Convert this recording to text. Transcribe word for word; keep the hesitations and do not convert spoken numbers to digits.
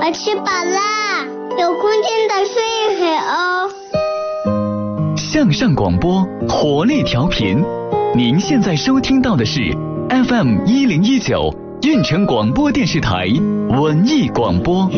我吃饱啦，有空间的睡一会哦。 向上广播，活力调频。您现在收听到的是 F M 一零一九运城广播电视台文艺广播。